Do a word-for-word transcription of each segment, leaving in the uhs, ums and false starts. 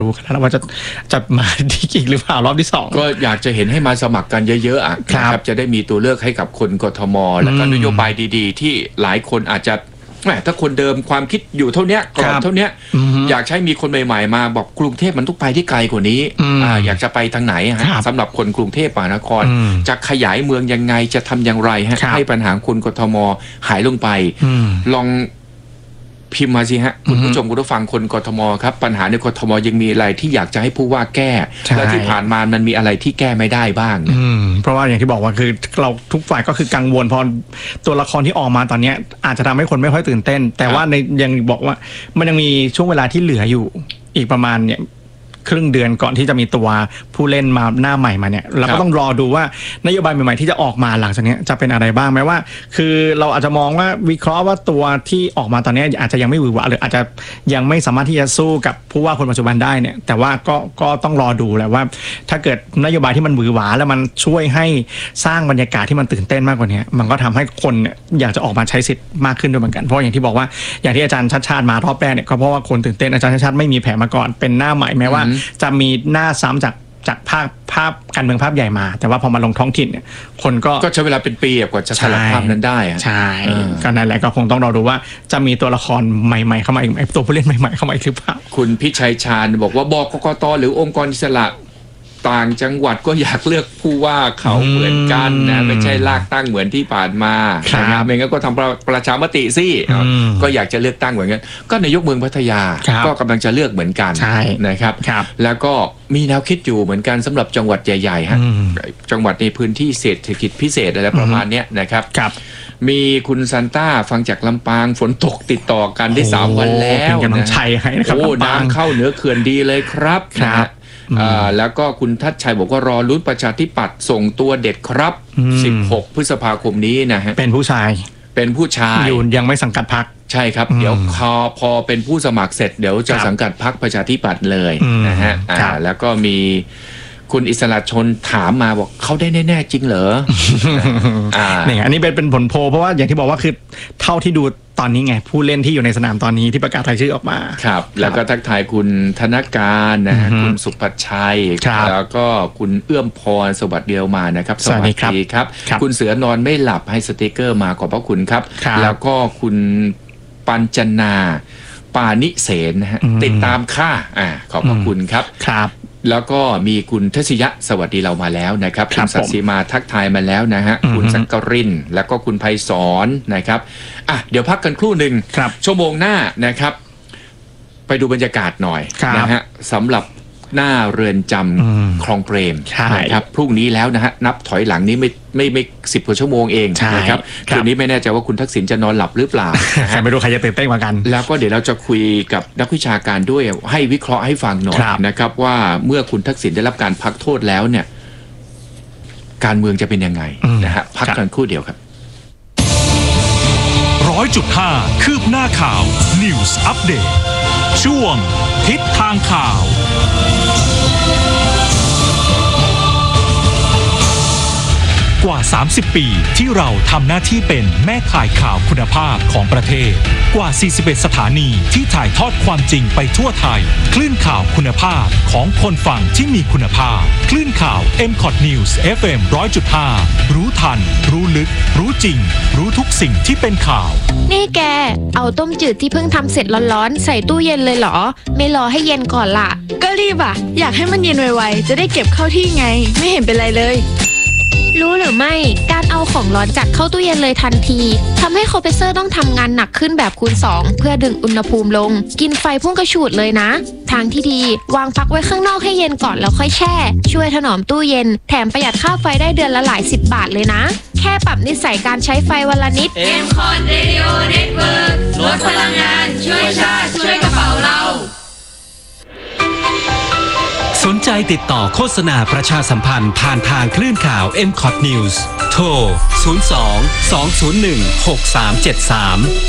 รู้กันแล้วว่าจะจะมาที่อีกหรือเปล่ารอบที่สองก็อยากจะเห็นให้มาสมัครกันเยอะๆอ่ะนะครับจะได้มีตัวเลือกให้กับคนกทมแล้วก็นโยบายดีๆที่หลายคนอาจจะแหมถ้าคนเดิมความคิดอยู่เท่านี้กรอบเท่านี้อยากใช้มีคนใหม่ๆมาบอกกรุงเทพมันต้องไปที่ไกลกว่านี้อ่าอยากจะไปทางไหนฮะสำหรับคนกรุงเทพมหานครจะขยายเมืองยังไงจะทำอย่างไรฮะให้ปัญหาคนกทมหายลงไปลองพิมพ์มาสิฮะคุณผู้ชมคุณผู้ฟังคนกทมครับปัญหาในกทมยังมีอะไรที่อยากจะให้ผู้ว่าแก้และที่ผ่านมามันมีอะไรที่แก้ไม่ได้บ้างเพราะว่าอย่างที่บอกว่าคือเราทุกฝ่ายก็คือกังวลพอตัวละครที่ออกมาตอนนี้อาจจะทำให้คนไม่ค่อยตื่นเต้นแต่ว่าในยังบอกว่ามันยังมีช่วงเวลาที่เหลืออยู่อีกประมาณเนี่ยครึ่งเดือนก่อนที่จะมีตัวผู้เล่นมาหน้าใหม่มาเนี่ยเราก็ต้องรอดูว่านโยบายใหม่ๆที่จะออกมาหลังจากนี้จะเป็นอะไรบ้างไหมว่าคือเราอาจจะมองว่าวิเคราะห์ว่าตัวที่ออกมาตอนนี้อาจจะยังไม่หวือหวาหรืออาจจะยังไม่สามารถที่จะสู้กับผู้ว่าคนปัจจุบันได้เนี่ยแต่ว่าก็ก็ต้องรอดูแหละว่าถ้าเกิดนโยบายที่มันหวือหวาแล้วมันช่วยให้สร้างบรรยากาศที่มันตื่นเต้นมากกว่านี้มันก็ทำให้คนเนี่ยอยากจะออกมาใช้สิทธิ์มากขึ้นด้วยเหมือนกันเพราะอย่างที่บอกว่าอย่างที่อาจารย์ชัดชาติมารอบแรกเนี่ยก็เพราะว่าคนตื่นเต้นอาจารย์ชัดชาติไม่มีแผนมาก่อนเป็นหน้าใหม่แม้ว่าจะมีหน้าซ้ำจากจากภาพภาพการเมืองภาพใหญ่มาแต่ว่าพอมาลงท้องถิ่นเนี่ยคนก็ก็ใช้เวลาเป็นปีกว่าจะสลับภาพนั้นได้ใช่ก็นั่นแหละก็คงต้องรอดูว่าจะมีตัวละครใหม่ๆเข้ามาอีกไหมตัวผู้เล่นใหม่ๆเข้ามาอีกหรือเปล่าคุณพิชัยชาญบอกว่าบกกตหรือองค์กรอิสระต่างจังหวัดก็อยากเลือกผู้ว่าเขาเหมือนกันนะไม่ใช่ลากตั้งเหมือนที่ผ่านมานะครับไม่งั้นก็ทำประประชามติสิก็อยากจะเลือกตั้งเหมือนกันก็นายกเมืองพัทยาก็กำลังจะเลือกเหมือนกันนะครับแล้วก็มีแนวคิดอยู่เหมือนกันสำหรับจังหวัดใหญ่ๆฮะจังหวัดในพื้นที่เศรษฐกิจพิเศษอะไรประมาณนี้นะครับมีคุณซันต้าฟังจากลำปางฝนตกติดต่อกันได้สามวันแล้วเป็นกำลังใจให้นะครับโอ้น้ำเข้าเหนือเขื่อนดีเลยครับนะแล้วก็คุณทัชชัยบอกว่ารอลุ้นประชาธิปัตย์ส่งตัวเด็ดครับสิบหกพฤษภาคมนี้นะฮะเป็นผู้ชายเป็นผู้ชายอยู่ยังไม่สังกัดพรรคใช่ครับเดี๋ยวพอพอเป็นผู้สมัครเสร็จเดี๋ยวจะสังกัดพรรคประชาธิปัตย์เลยนะฮะแล้วก็มีคุณอิสระชนถามมาบอกเขาได้แน่ๆจริงเหรออ่าเนี่ยอันนี้เป็นเป็นผลโพลเพราะว่าอย่างที่บอกว่าคือเท่าที่ดูตอนนี้ไงผู้เล่นที่อยู่ในสนามตอนนี้ที่ประกาศรายชื่อออกมาครับแล้วก็ทักทายคุณธนการนะฮะคุณสุภัชชัยแล้วก็คุณเอื้อมพรสวัสดิ์เดียวมานะครับสวัสดีครับคุณเสือนอนไม่หลับให้สติกเกอร์มาขอบพระคุณครับแล้วก็คุณปัญจนาปานิเสนนะฮะติดตามค่าอ่าขอบพระคุณครับครับแล้วก็มีคุณทศยะสวัสดีเรามาแล้วนะครับคุณศักดิ์ศรีมาทักทายมาแล้วนะฮะคุณสังกรินแล้วก็คุณไพศรนะครับอ่ะเดี๋ยวพักกันครู่หนึ่งชั่วโมงหน้านะครับไปดูบรรยากาศหน่อยนะฮะสำหรับหน้าเรือนจำคลองเปรมนะครับพรุ่งนี้แล้วนะฮะนับถอยหลังนี้ไม่ไม่ไม่สิบกว่าชั่วโมงเองนะครับคืนนี้ไม่แน่ใจว่าคุณทักษิณจะนอนหลับหรือเปล่าใครไม่รู้ใครจะตื่นเต้นกว่ากันแล้วก็เดี๋ยวเราจะคุยกับนักวิชาการด้วยให้วิเคราะห์ให้ฟังหน่อยนะครับว่าเมื่อคุณทักษิณได้รับการพักโทษแล้วเนี่ยการเมืองจะเป็นยังไงนะฮะพักกันครู่เดียวครับร้อยจุดห้าคืบหน้าข่าว News Update ช่วงทิศทางข่าวกว่าสามสิบปีที่เราทำหน้าที่เป็นแม่ข่ายข่าวคุณภาพของประเทศกว่าสี่สิบเอ็ดสถานีที่ถ่ายทอดความจริงไปทั่วไทยคลื่นข่าวคุณภาพของคนฟังที่มีคุณภาพคลื่นข่าว เอ็ม คอท News เอฟ เอ็ม หนึ่งร้อยจุดห้า รู้ทันรู้ลึกรู้จริงรู้ทุกสิ่งที่เป็นข่าวนี่แกเอาต้มจืดที่เพิ่งทำเสร็จร้อนๆใส่ตู้เย็นเลยเหรอไม่รอให้เย็นก่อนล่ะก็รีบอ่ะอยากให้มันเย็นไวๆจะได้เก็บเข้าที่ไงไม่เห็นเป็นไรเลยรู้หรือไม่การเอาของร้อนจัดเข้าตู้เย็นเลยทันทีทำให้คอมเพรสเซอร์ต้องทำงานหนักขึ้นแบบคูณสองเพื่อดึงอุณหภูมิลงกินไฟพุ่งกระฉูดเลยนะทางที่ดีวางฟักไว้ข้างนอกให้เย็นก่อนแล้วค่อยแช่ช่วยถนอมตู้เย็นแถมประหยัดค่าไฟได้เดือนละหลายสิบบาทเลยนะแค่ปรับนิสัยการใช้ไฟวันละนิดเอ็ม คอท Radio Network ลดพลังงานช่วยชาติช่วยกระเป๋าเราสนใจติดต่อโฆษณาประชาสัมพันธ์ผ่านทางคลื่นข่าว เอ็ม คอท News โทร ศูนย์ สอง สอง ศูนย์ หนึ่ง หก สาม เจ็ด สาม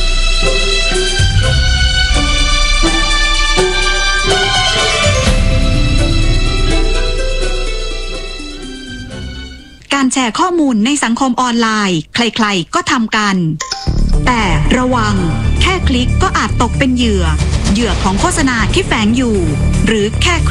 การแชร์ข้อมูลในสังคมออนไลน์ใครๆก็ทำกันแต่ระวังแค่คลิกก็อาจตกเป็นเหยื่อเหยื่อของโฆษณาที่แฝงอยู่ หรือแค่